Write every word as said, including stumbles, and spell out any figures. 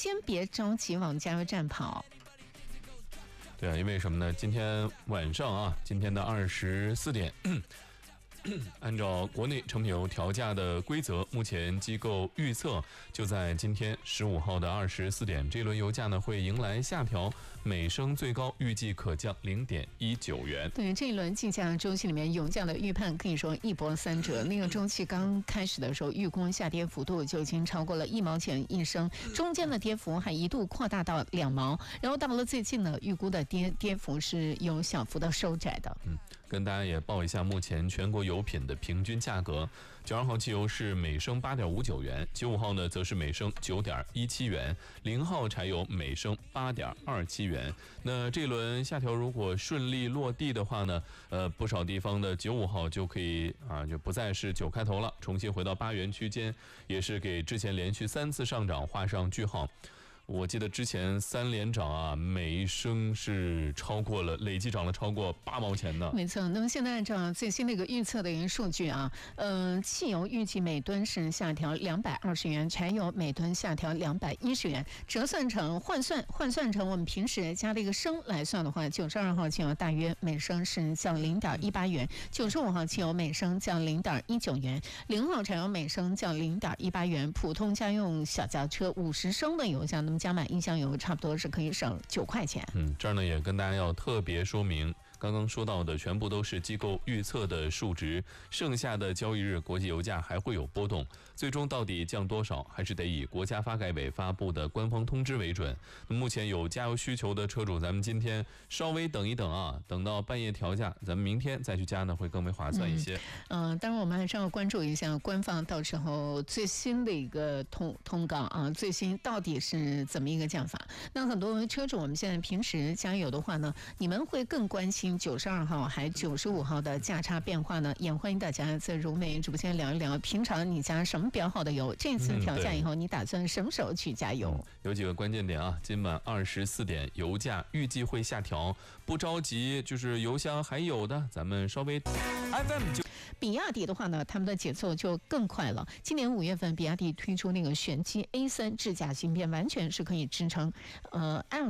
先别着急往加油站跑。 对啊，因为什么呢？今天晚上啊，今天的二十四点。按照国内成品油调价的规则，目前机构预测就在今天十五号的二十四点，这轮油价呢会迎来下调，每升最高预计可降零点一九元。 对，这一轮计价周期里面，油价的预判可以说一波三折。那个周期刚开始的时候，预估下跌幅度就已经超过了一毛钱一升，中间的跌幅还一度扩大到两毛，然后到了最近呢，预估的跌跌幅是有小幅的收窄的。 嗯。跟大家也报一下目前全国油品的平均价格，九二号汽油是每升八点五九元，九五号呢则是每升九点一七元，零号柴油每升八点二七元。那这轮下调如果顺利落地的话呢，呃，不少地方的九五号就可以啊，就不再是九开头了，重新回到八元区间，也是给之前连续三次上涨画上句号。我记得之前三连涨啊，每一升是超过了累计涨了超过八毛钱的。 没错，那么现在按照最新的一个预测的一个数据啊，呃，汽油预计每吨是下调两百二十元，柴油每吨下调两百一十元，折算成换算换算成我们平时加了一个升来算的话，九十二号汽油大约每升是降零点一八元，九十五号汽油每升降零点一九元，零号柴油每升降零点一八元，普通家用小轿车五十升的油价，那么加满一箱油差不多是可以省九块钱。 嗯，这儿呢也跟大家要特别说明，刚刚说到的全部都是机构预测的数值，剩下的交易日国际油价还会有波动，最终到底降多少，还是得以国家发改委发布的官方通知为准。那目前有加油需求的车主，咱们今天稍微等一等啊，等到半夜调价，咱们明天再去加呢，会更为划算一些。 嗯，呃、当然我们还是要关注一下官方到时候最新的一个通通告啊，最新到底是怎么一个讲法。那很多车主，我们现在平时加油的话呢，你们会更关心九十二号还九十五号的价差变化呢？也欢迎大家在如美直播间聊一聊，平常你加什么标号的油？这次调价以后，你打算什么时候去加油？ 嗯、有几个关键点啊，今晚二十四点，油价预计会下调，不着急，就是油箱还有的，咱们稍微 F M 就。 比亚迪的话呢，他们的节奏就更快了。今年五月份，比亚迪推出那个玄机 A 三智驾芯片，完全是可以支撑呃 L